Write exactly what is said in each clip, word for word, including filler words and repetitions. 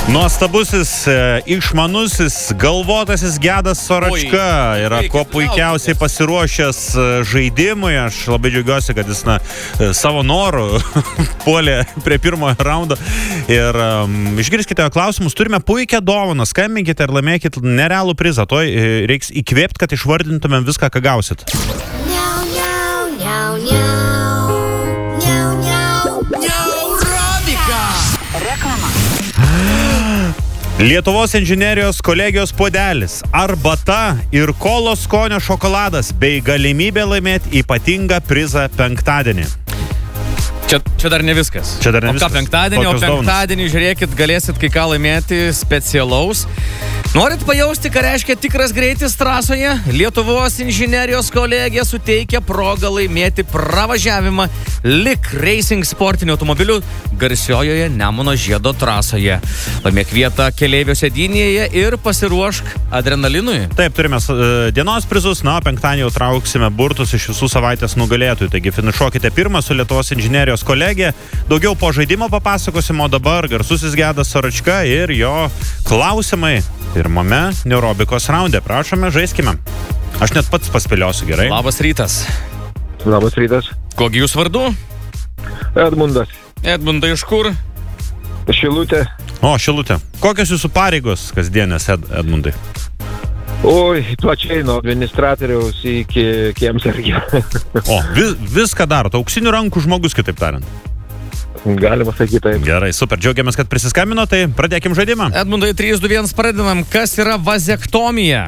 Nuostabusis, išmanusis, galvotasis Gedas Soročka yra Oi, kuo puikiausiai pasiruošęs žaidimui. Aš labai džiaugiuosi, kad jis na, savo norų puolė prie pirmojo raundo. Ir um, išgirskite klausimus. Turime puikią dovaną. Skambinkite ir laimėkite nerealų prizą. Toj reiks įkvėpti, kad išvardintumėm viską, ką gausit. Niau, niau, niau, niau. Niau, niau. Neurodika. Reklama. Lietuvos inžinerijos kolegijos puodelis, arbata ir kolo skonio šokoladas bei galimybė laimėti ypatingą prizą penktadienį. Čia, čia dar ne viskas. Čia dar ne o viskas. ką penktadienį, Kokios o penktadienį, žiūrėkit, galėsit kai ką laimėti specialaus. Norit pajausti, ką reiškia tikras greitis trasoje? Lietuvos inžinerijos kolegija suteikia progą laimėti pravažiavimą Lik Racing sportinių automobilių garsiojoje Nemuno žiedo trasoje. Laimėk vietą keleivio sėdynėje ir pasiruošk adrenalinui. Taip, turime uh, dienos prizus, na, penktadienį jau trauksime burtus iš visų savaitės nugalėtojų. Taigi finišuokite pirmą su Lietuvos inžinerijos kolegija. Daugiau po žaidimo papasakosim, o dabar garsusis Gedas Soročka ir jo klausimai pirmame neurobikos raunde. Prašome, žaiskime. Aš net pats paspėliosiu, gerai? Labas rytas. Labas rytas. Kogi jūs vardu? Edmundas. Edmundai, iš kur? Šilutė. O, Šilutė. Kokios jūsų pareigos kasdienės, Ed, Edmundai? Oi, plačiai nuo administratoriaus iki kiemsargio. O, vis, viską darot. Auksinių rankų žmogus, kitaip tariant. Galima sakyti taip. Gerai, super. Džiaugiamės, kad prisiskambino, tai pradėkim žaidimą. Edmundai, trys, du, vienas, pradedam. Kas yra vazektomija?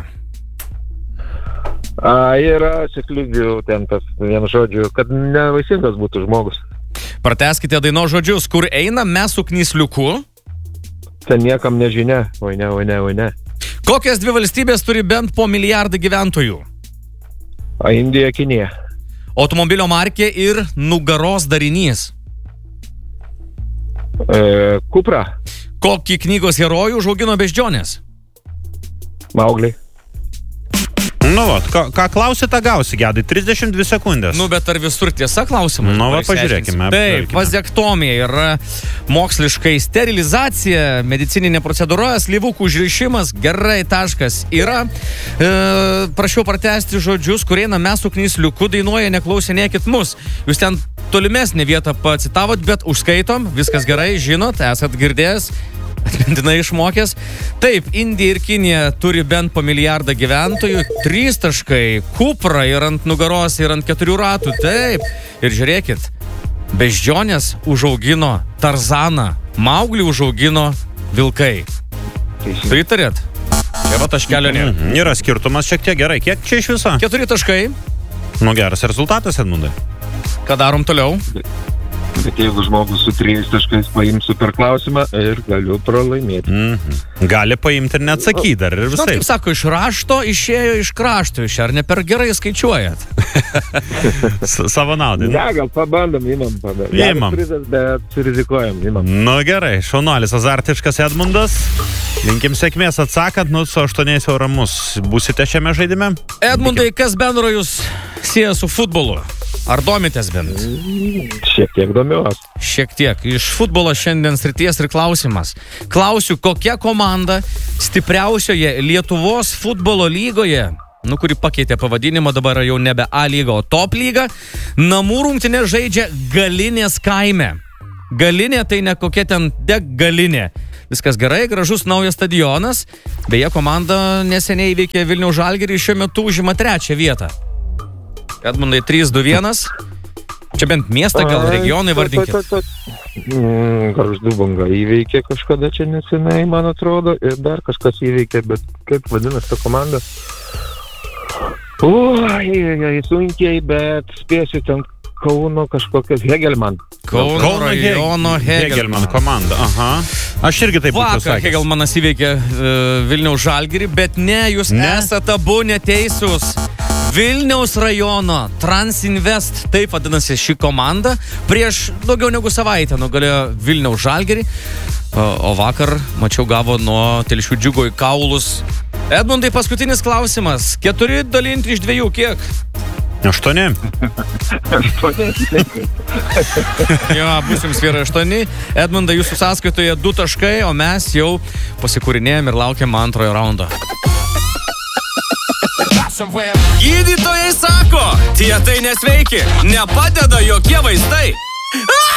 A, yra sekliugių ten tas vienu žodžiu, kad nevaisingas būtų žmogus. Pratęskite dainos žodžius. Kur eina mes su knysliuku? Ten niekam nežinia. Oi ne, oi ne, oi ne. Kokias dvi valstybės turi bent po milijardą gyventojų? A, Indija, Kinija. Automobilio markė ir nugaros darinys. E, Kupra. Kokį knygos herojų užaugino beždžionės? Maugliai. Nu, va, ką, ką klausi, tą gausi, Gedai. trisdešimt dvi sekundės. Nu, bet ar visur tiesa klausimai? Nu, va, Dabar pažiūrėkime, išsiaiškinsim. Taip, apžvelkime. vazektomija yra moksliškai sterilizacija, medicininė procedūra, slyvukų užrišimas, gerai, taškas. Yra, e, prašiau pratęsti žodžius, kurie eina mes su knysliuku, dainuoja, neklausinėkit mus. Jūs ten tolimesnį vietą pacitavot, bet užskaitom, viskas gerai, žinot, esat girdėjęs, atmintinai išmokęs. Taip, Indija ir Kinija turi bent po milijardą gyventojų, trys taškai, kupra ir ant nugaros, ir ant keturių ratų, taip. Ir žiūrėkit, beždžionės užaugino Tarzaną, Mauglį užaugino vilkai. Pritarėt? Čia va taškelio nėra. Mhm. Yra skirtumas šiek tiek, gerai. Kiek čia iš viso? Keturi taškai. Nu, geras rezultatas, Edmundai. Ką darom toliau? Bet jeigu žmogus su trijais taškais paims super klausimą ir galiu pralaimėti. Mhm. Gali paimti ir neatsakyti dar ir Žinot, visai. kaip sako, iš rašto išėjo iš krašto, iš ar ne per gerai skaičiuojat? Savo naudai. Ne, gal pabandom, imam. pabandom. Imam. Geras prizas, bet surizikuojam, imam. Nu, gerai. Šaunuolis, azartiškas Edmundas. Linkim sėkmės atsakant, nu, su aštuoniais euramus. Būsite šiame žaidime? Edmundai, kas bendro jūs sieja su futbolu? Ar domitės bent? Šiek tiek domiuos. Šiek tiek. Iš futbolo šiandien srities ir klausimas. Klausiu, kokia komanda stipriausioje Lietuvos futbolo lygoje, nu, kuri pakeitė pavadinimą, dabar jau nebe A lyga, o top lyga, namų rungtynės žaidžia Galinės kaime. Galinė tai ne kokia ten degalinė. Viskas gerai, gražus naujas stadionas. Beje, komanda neseniai įveikė Vilniaus Žalgirį, šiuo metu užima trečią vietą. Edmundai, trys, du, vienas. Čia bent miestą, gal regionai vardinkit. Mm, Gargždų Banga įveikė kažkada čia nesenai, man atrodo, ir dar kažkas įveikė, bet kaip vadinasi ta komanda? Oi, sunkiai, bet spėsiu ten Kauno kažkokios Hegelman. Kauno, Kauno rajono Hegelman. Hegelman komanda, aha. Aš irgi taip būčiau Vakar sakęs. Hegelmanas įveikė uh, Vilniaus Žalgirį, bet ne, jūs Ne? esate abu neteisūs. Vilniaus rajono Transinvest, taip vadinasi ši komanda, prieš daugiau negu savaitę nugalėjo Vilniaus Žalgirį, o, o vakar, mačiau, gavo nuo Telšių Džiugo į kaulus. Edmundai, paskutinis klausimas. Keturi dalinti iš dviejų, kiek? Aštuoni. Jo, bus jums vyrai aštuoni. Edmundai, jūsų sąskaitoje du taškai, o mes jau pasikūrinėjom ir laukiam antrojo raundo. Gydytojai sako, tie tai nesveiki, nepadeda jokie vaistai.